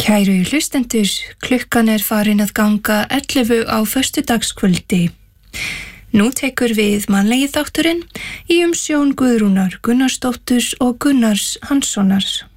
Kæru hlustendur, klukkan farin að ganga 11 á föstudagskvöldi. Nú tekur við mannlegi þátturinn í umsjón Guðrúnar Gunnarsdóttur og Gunnars Hanssonar.